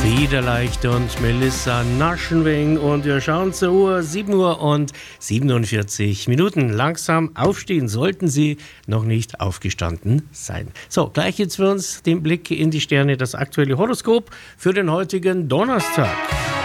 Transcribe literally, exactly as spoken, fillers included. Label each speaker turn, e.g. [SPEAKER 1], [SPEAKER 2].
[SPEAKER 1] Liederleicht und Melissa Naschenweng. Und wir schauen zur Uhr, sieben Uhr und siebenundvierzig Minuten. Langsam aufstehen sollten Sie noch nicht aufgestanden sein. So, gleich jetzt für uns den Blick in die Sterne, das aktuelle Horoskop für den heutigen Donnerstag.